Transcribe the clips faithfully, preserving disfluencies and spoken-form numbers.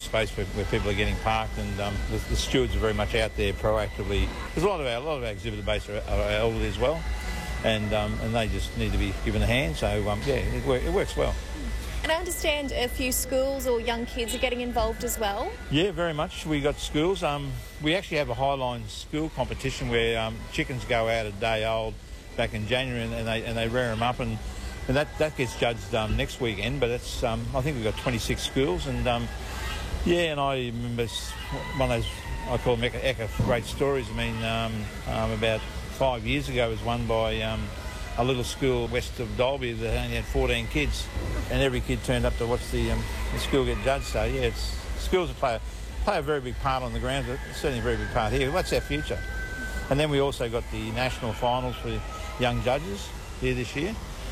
space where, where people are getting parked, and um, the, the stewards are very much out there proactively. There's a lot of our, a lot of our exhibitor base are, are elderly as well, and um, and they just need to be given a hand. So um, yeah, it, it works well. And I understand a few schools or young kids are getting involved as well. Yeah, very much. We got schools. Um, we actually have a Highline school competition where um, chickens go out a day old back in January, and, and they and they rear them up, and, and that, that gets judged um, next weekend. But it's um, I think we've got twenty-six schools, and um, yeah, and I remember one of those I call them Eka great stories. I mean, um, um, about five years ago was won by Um, a little school west of Dalby that only had fourteen kids, and every kid turned up to watch the, um, the school get judged. So yeah, it's, schools play a, play a very big part on the ground, but certainly a very big part here. That's our future. And then we also got the national finals for young judges here this year.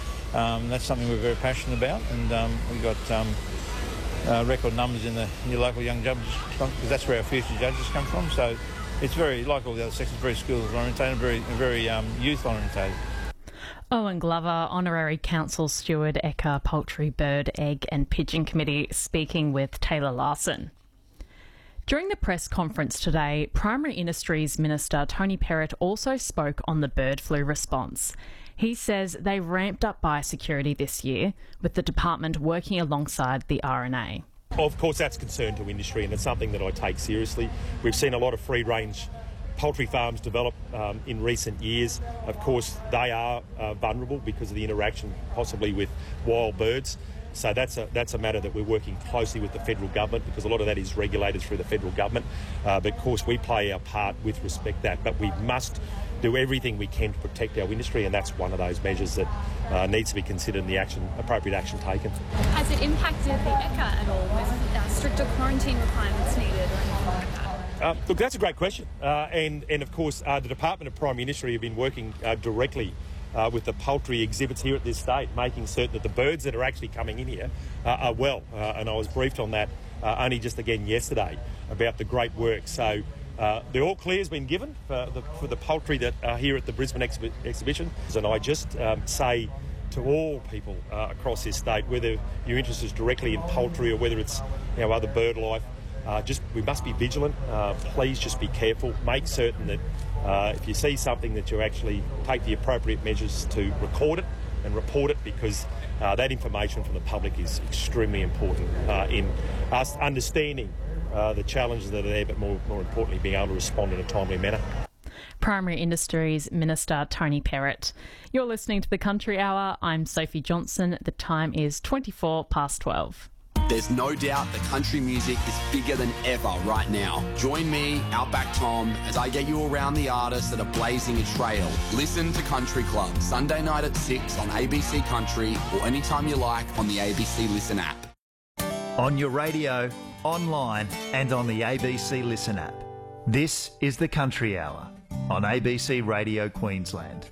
Um, that's something we're very passionate about, and um, we got um, uh, record numbers in the in your local young judges, because that's where our future judges come from. So it's very, like all the other sections, very schools orientated, very very um, youth orientated. Owen Glover, Honorary Council Steward, Eka Poultry, Bird, Egg and Pigeon Committee, speaking with Taylor Larson. During the press conference today, Primary Industries Minister Tony Perrott also spoke on the bird flu response. He says they ramped up biosecurity this year, with the department working alongside the R N A. Of course, that's concern to industry, and it's something that I take seriously. We've seen a lot of free-range poultry farms develop um, in recent years. Of course, they are uh, vulnerable because of the interaction possibly with wild birds. So that's a that's a matter that we're working closely with the federal government, because a lot of that is regulated through the federal government. Uh, but of course, we play our part with respect to that. But we must do everything we can to protect our industry, and that's one of those measures that uh, needs to be considered in the action, appropriate action taken. Has it impacted the Eka at all with uh, stricter quarantine requirements needed or anything like that? Uh, look, that's a great question. Uh, and, and, of course, uh, the Department of Primary Industry have been working uh, directly uh, with the poultry exhibits here at this state, making certain that the birds that are actually coming in here uh, are well. Uh, and I was briefed on that uh, only just again yesterday about the great work. So uh, the all clear has been given for the, for the poultry that are here at the Brisbane exhi- exhibition. And I just um, say to all people uh, across this state, whether your interest is directly in poultry or whether it's you know, other bird life, Uh, just we must be vigilant. Uh, please just be careful. Make certain that uh, if you see something that you actually take the appropriate measures to record it and report it, because uh, that information from the public is extremely important uh, in us understanding uh, the challenges that are there, but more, more importantly being able to respond in a timely manner. Primary Industries Minister Tony Perrott. You're listening to The Country Hour. I'm Sophie Johnson. The time is twenty-four past twelve. There's no doubt that country music is bigger than ever right now. Join me, Outback Tom, as I get you around the artists that are blazing a trail. Listen to Country Club, Sunday night at six on A B C Country, or anytime you like on the A B C Listen app. On your radio, online and on the A B C Listen app. This is The Country Hour on A B C Radio Queensland.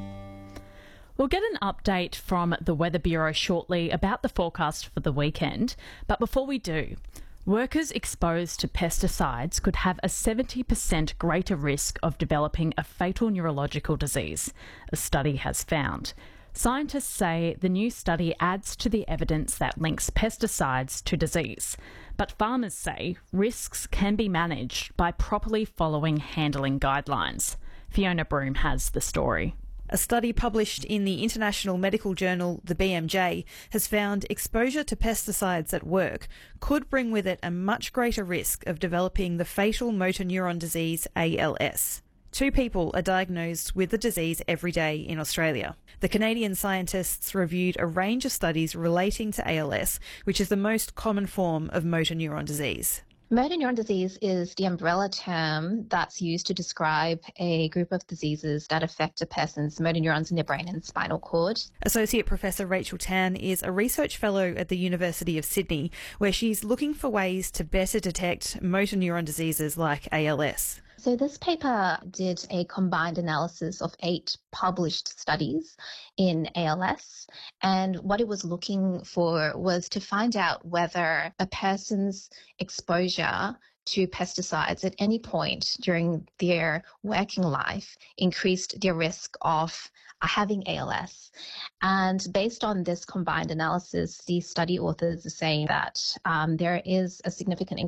We'll get an update from the Weather Bureau shortly about the forecast for the weekend, but before we do, workers exposed to pesticides could have a seventy percent greater risk of developing a fatal neurological disease, a study has found. Scientists say the new study adds to the evidence that links pesticides to disease, but farmers say risks can be managed by properly following handling guidelines. Fiona Broom has the story. A study published in the international medical journal, the B M J, has found exposure to pesticides at work could bring with it a much greater risk of developing the fatal motor neuron disease A L S. Two people are diagnosed with the disease every day in Australia. The Canadian scientists reviewed a range of studies relating to A L S, which is the most common form of motor neuron disease. Motor neuron disease is the umbrella term that's used to describe a group of diseases that affect a person's motor neurons in their brain and spinal cord. Associate Professor Rachel Tan is a research fellow at the University of Sydney, where she's looking for ways to better detect motor neuron diseases like A L S. So this paper did a combined analysis of eight published studies in A L S, and what it was looking for was to find out whether a person's exposure to pesticides at any point during their working life increased their risk of having A L S. And based on this combined analysis, the study authors are saying that um, there is a significant